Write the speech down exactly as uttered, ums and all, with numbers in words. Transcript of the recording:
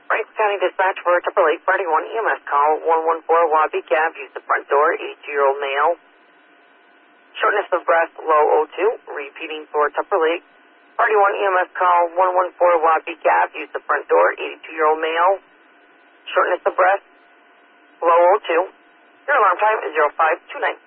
Franklin County Dispatch for Triple Eight Party One E M S call one one four Wabi Cab. Use the front door. eighty-two-year-old male. Shortness of breath, low O two. Repeating for Triple Eight Party One E M S call one one four Wabi Cab. Use the front door. eighty-two-year-old male. Shortness of breath, low O two. Your alarm time is zero five two nine.